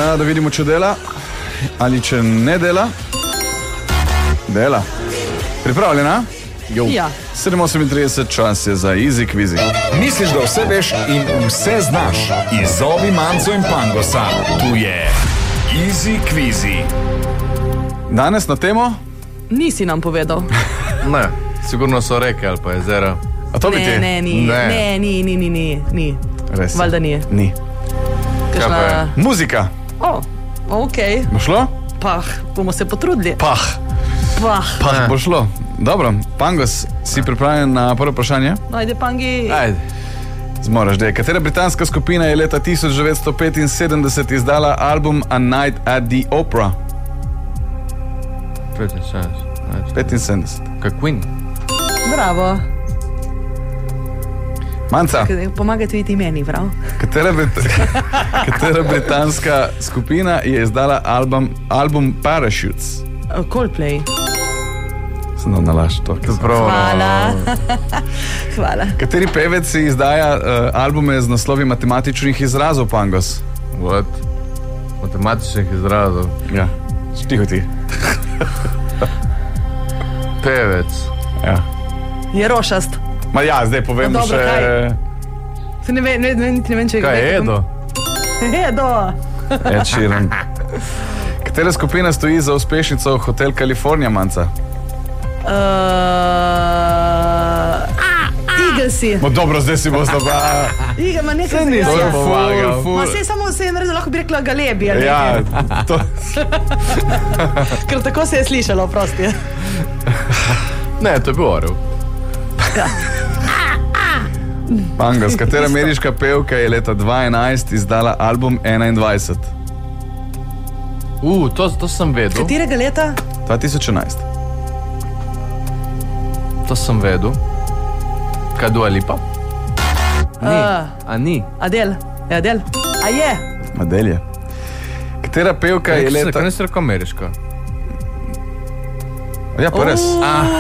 da vidimo, če dela ali če ne dela. Dela. Pripravljena? Ja. 7:38, čas je za Easy Quizy. Misliš, da vse veš in vse znaš? Izzovi Manco in Pangosa. Tu je Easy Quizy. Danes na temo? Nisi nam povedal. Ne, sigurno so reke ali pa jezera. A to bi ti? Ne, ni. Res. Valjda ni. Ni. Kaj pa je? Muzika. Ok. Bo šlo? Bomo se potrudili. Bo šlo. Dobro, Pangos, si pripravljen na prvo vprašanje? Ajde, Pangi. Ajde. Zmoraš, da je. Katera britanska skupina je leta 1975 izdala album A Night at the Opera? 75. Kaj Queen? Bravo. Manca, Pomagajte videti meni, prav? katera britanska skupina je izdala album Parachutes? Coldplay. Sem nalaž to. Hvala. Hvala. Kateri pevec si izdaja albume z naslovi matematičnih izrazov, Pangos? What? Matematičnih izrazov. Ja, tiho ti. Pevec. Ja. Je rošast. Ma ja, zdaj povem No, dobro, še... Se ne vem, če Kaj je Edo? Edo. Ed Sheeran. Katera skupina stoji za uspešnico Hotel California, Manca? Eaglesi. No dobro, zdaj si bo zdaba... Eagle, ma nekaj Se nisem zgledal. pomagal. Ma se samo se je naredil, lahko bi rekla Galebi, ali Ja, to... Ker tako se je slišalo, prosti. Ne, to je bil Orel. Pangos, katera ameriška pevka je leta 2011 izdala album 21? To sem vedel. Katerega leta? 2011. To sem vedel. Kaj Dua Lipa? Ni. A ni? Adel. Je Adel? A je? Adelje. Katera pevka je leta... Kaj nisi rekel ameriška? Ja, pa res.